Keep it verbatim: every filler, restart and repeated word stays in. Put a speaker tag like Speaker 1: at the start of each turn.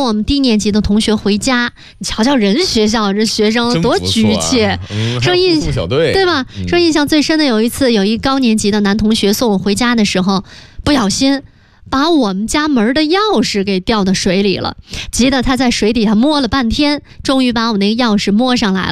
Speaker 1: 我们低年级的同学回家，你瞧瞧人学校这学生多局气，
Speaker 2: 啊嗯、
Speaker 1: 说印
Speaker 2: 送小队
Speaker 1: 对吧、嗯？说印象最深的有一次，有一高年级的男同学送我回家的时候，不小心把我们家门的钥匙给掉到水里了，急得他在水底下摸了半天，终于把我那个钥匙摸上来了。